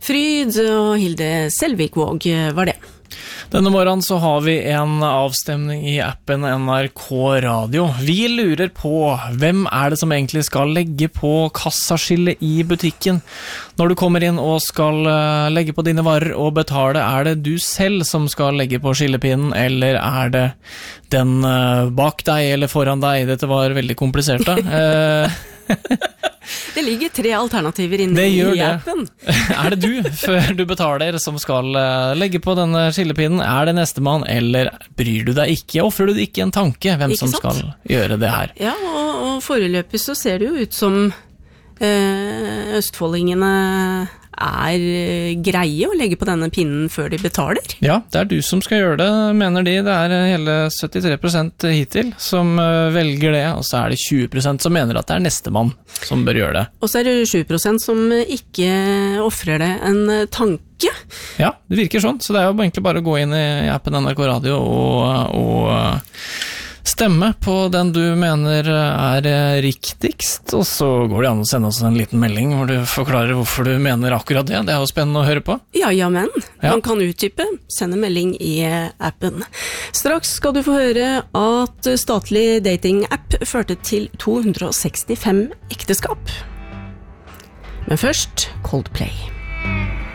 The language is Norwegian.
Fryd og Hilde Selvik-Våg var det. Denne morgenen så har vi en avstemning i appen NRK Radio. Vi lurer på, hvem det som egentlig skal legge på kassaskillet i butikken? Når du kommer inn og skal legge på dine varer og betale, det du selv som skal legge på skillepinnen, eller det den bak deg eller foran deg? Dette var veldig komplisert da. Det ligger 3 alternativer inne i appen. Det du, før du betaler, som skal legge på denne skillepinnen? Det nestemann, eller bryr du deg ikke? Offrer du ikke en tanke hvem som skal gjøre det her? Ja, og foreløpig så ser det jo ut som østfoldingene greie å legge på denne pinnen før de betaler. Ja, det du som skal gjøre det, mener de. Det hele 73% hittil som velger det, og så det 20% som mener at det nestemann som bør gjøre det. Og så det 7% som ikke offrer det en tanke. Ja, det virker sånn, så det jo egentlig bare å gå inn i appen NRK Radio og stemme på den du mener riktigst, og så går det an å sende oss en liten melding hvor du forklarer hvorfor du mener akkurat det. Det jo spennende å høre på. Ja, men man kan utdype, sende melding i appen. Straks skal du få høre at statlig dating-app førte til 265 ekteskap. Men først Coldplay.